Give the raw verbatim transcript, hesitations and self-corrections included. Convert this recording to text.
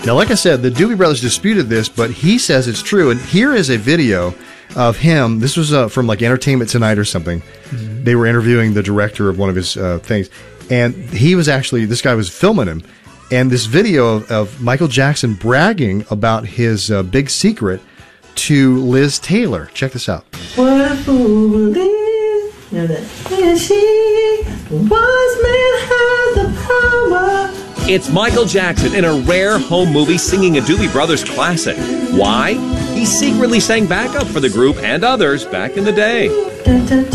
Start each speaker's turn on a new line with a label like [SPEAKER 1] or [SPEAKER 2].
[SPEAKER 1] Now, like I said, the Doobie Brothers disputed this, but he says it's true. And here is a video of him. This was uh, from like Entertainment Tonight or something. Mm-hmm. They were interviewing the director of one of his uh, things. And he was actually, this guy was filming him. And this video of, of Michael Jackson bragging about his uh, big secret to Liz Taylor. Check this out.
[SPEAKER 2] What a fool believes that she was man has the power.
[SPEAKER 3] It's Michael Jackson in a rare home movie singing a Doobie Brothers classic. Why? He secretly sang backup for the group and others back in the day.